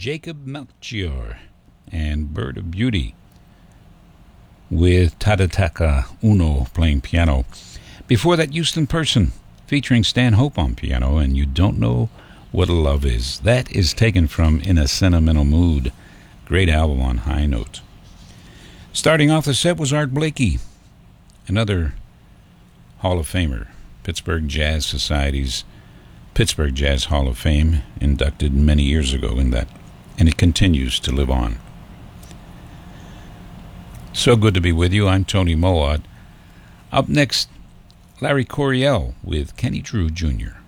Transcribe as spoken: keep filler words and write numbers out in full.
Jacob Melchior and Bird of Beauty with Tadataka Uno playing piano. Before that, Houston Person featuring Stan Hope on piano and You Don't Know What a Love Is. That is taken from In a Sentimental Mood. Great album on High Note. Starting off the set was Art Blakey, another Hall of Famer, Pittsburgh Jazz Society's Pittsburgh Jazz Hall of Fame, inducted many years ago in that, and it continues to live on. So good to be with you. I'm Tony Moad. Up next, Larry Coryell with Kenny Drew Junior